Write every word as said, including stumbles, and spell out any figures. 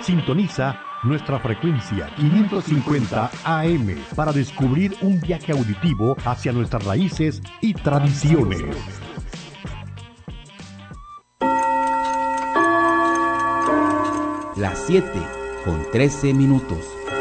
Sintoniza nuestra frecuencia quinientos cincuenta A M para descubrir un viaje auditivo hacia nuestras raíces y tradiciones. Las siete con trece minutos.